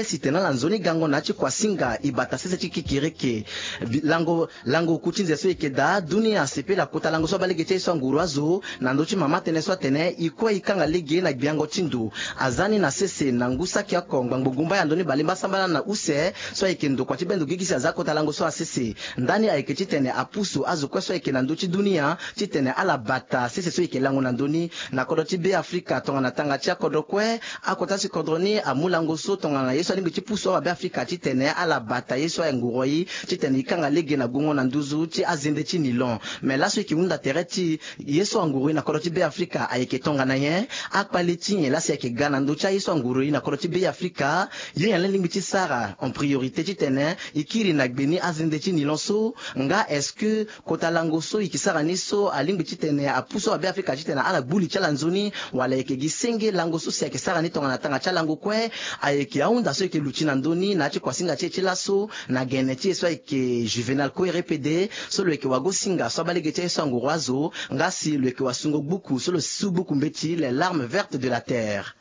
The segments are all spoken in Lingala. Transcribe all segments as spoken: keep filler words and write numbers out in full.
kwe sitena la nzoni gango na chi kwa singa ibata sese chi kikireke lango lango kuchinze so ikeda dunia sepela kota lango so balege che so ngurwazo na ndochi mama tene so tene ikwe ikanga lege na biango chindu azani na sese na ngusa kia kongwa ngugumba ya ndoni balimba sambala na use so ikendo kwa chibendo gigisi za kota lango so asese ndani aike chitene apusu azo kwa so ike na ndochi dunia chitene ala bata sese so ike lango na ndoni na kodo chibe Afrika tonga na tanga chia kodo kwe akota si kodroni amulango so tonga na yeso alimbi chipuso wa be Afrika chitene ala bata yeso ya nguroi chitene ikanga lege na gungo na nduzu chi azende chi nilon mais la so ike unda tereti yeso nguroi na kodo chibe Afrika aike tonga na ye akpali chi la si ike gana ndocha yeso nguroi na kodo chibe Afrika ye ya limbi chi sara en priorité chitene ikiri na gbeni azende chi nilon so nga est-ce que kota lango so ikisara niso alimbi chitene apuso wa be Afrika chitene ala buli chala nzoni wala eke gisenge lango so si ake sara ni tonga na tanga cha lango kwe aeke aunda so eke luchina ndoni na chi kwa singa che chela so na gene chi so eke juvenal kwe repede so lo eke wago singa so balege che so ngurwazo ngasi lo eke wasungo buku so lo su buku mbeti les larmes vertes de la terre.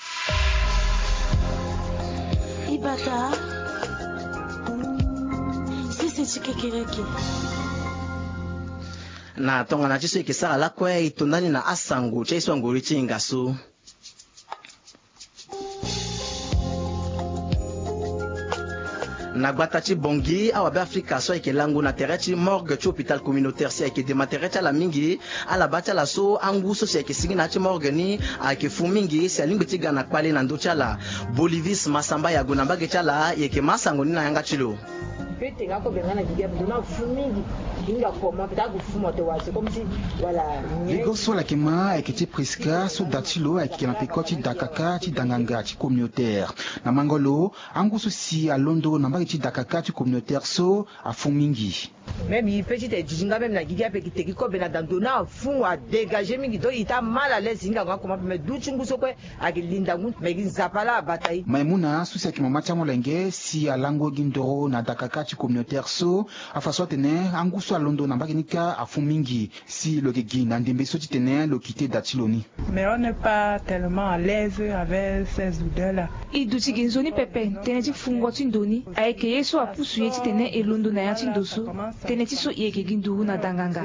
Ibata sisi chikekereke na tonga na chiso eke sara la kwe itondani na asango che so nguri chi ngaso na gbatachi bongi awa be Afrika so eke langu na terechi morgue chi hôpital communautaire si eke dematerecha la mingi ala bacha la so angu so si eke singi na chi morgue ni ake fumingi si alingbi gana kwale na ndo chala Bolivis Masamba ya gonamba ge chala eke masango ni na yanga chilo pete ngako bengana kigabu na fumingi inga koma pita kufuma to wase comme si voilà ligo so la kema ekiti priska so datilo ekena pekoti dakaka ti danganga ti communautaire na mangolo angu so si alondo na mbaki ti dakaka ti communautaire so afumingi même il petit et jinga même na giga pe kiteki ko bena dandona fun a dégager mingi do ita mal à l'aise inga ngako ma me du chungu so kwe akilinda ngu me ginzapala batai maimuna so si akimama ti molenge si alango gindoro na dakaka ti communautaire so afaso tene angu so alondo na mbaki nika afumingi si lo gigi na ndembe so ti tene lo kité datiloni mais on n'est pas tellement à l'aise avec ces odeurs là iduti ginzoni pepe tene ti fungo ti ndoni aike yeso apusu ye ti tene elondo na ya ti ndoso tene ti so yeke gindu na danganga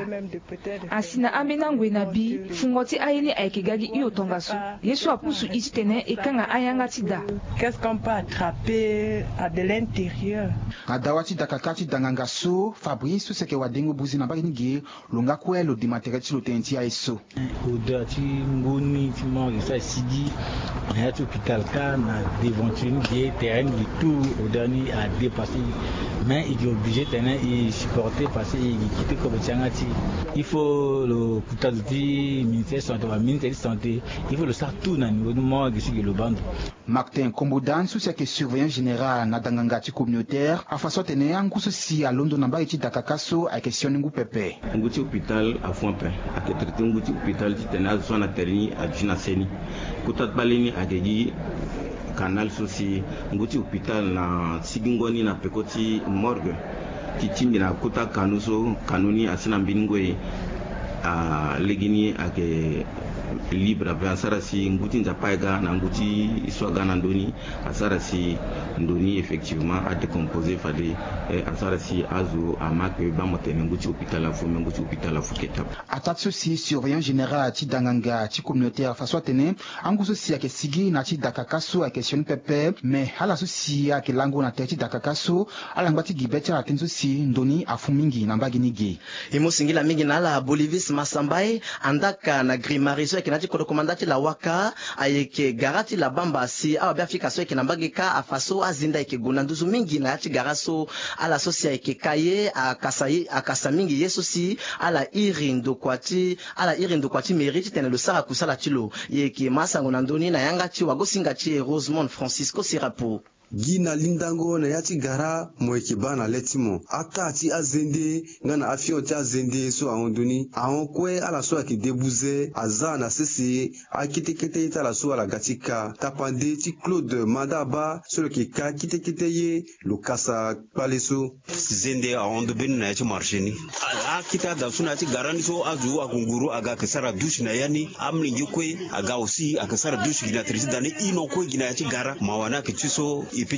asina amena ngwe na bi fungo ti ayeni aike gagi iyo tonga so yeso apusu i ti tene ekanga ayanga ti da qu'est-ce qu'on peut attraper à de l'intérieur adawa ti dakaka ti danganga so Fabrice seke wadengo buzi na mbaki nige longa kwe lo dematere ti lo tene ti aye so odeur ti ngoni ti morgue so asidi na ti hôpital ka na deventure ni die terrain li tout odeur ni a dépassé mais il est obligé tene i supporter parce que il quitte comme tiangati il faut le kutaziti ministère santé wa ministère santé il faut le ça tout na niveau de morgue sur le bando Martin Kombodan sous que surveillant général na danganga ti communautaire afaso tene angu so si alondo na mbaki ti dakakaso a question ngu pepe ngu ti hôpital a fompe a ke traité ngu ti hôpital ti tene a so na terni a jina seni kutat balini a gegi canal sosi ngu ti hôpital na sigingoni na pekoti morgue ti timbi na kuta kanuso kanuni asina mbingwe a legini ake libre ave asara si nguti nzapaiga na nguti swaga na ndoni asara si ndoni effectivement a décomposé fade asara si azu amakwe ba motene nguti hôpital la fume nguti hôpital la fuketa atatso si surveillant général ti danganga ti communautaire faso tene anguso si ake sigi na ti dakakaso ake question pepe mais hala so si ake lango na ti dakakaso ala ngati gibeti la tenso si ndoni afumingi na mbagi nige imo singila mingi na la Bolivis Masambai andaka na Grimariso eke na ti kodo komandati la waka ayeke garati la bamba si awa be Afrika so eke na mbagi ka afaso azinda eke gona nduzu mingi na ti garaso ala so si eke kaye akasa akasa mingi yeso si ala irindo kwati ala irindo kwati meriti tene lo sara kusala tilo yeke masango na ndoni na yanga ti wago singa ti Rosemont Francisco Sirapo gina lindango na yati gara mweke bana letimo ata ti azende ngana afion ti azende so ahondoni ahon kwe ala so aki debuze aza na sese akitekete ta la so ala gatika tapande ti Claude Madaba so le ka kitekete ye lo kasa paleso zende ahondo ben na yati marcheni a kita da suna ti garani so azu akunguru aga kasara douche na yani amni yukwe aga aussi akasara douche gina trisi dane ino ko gina yati gara mawana ke tiso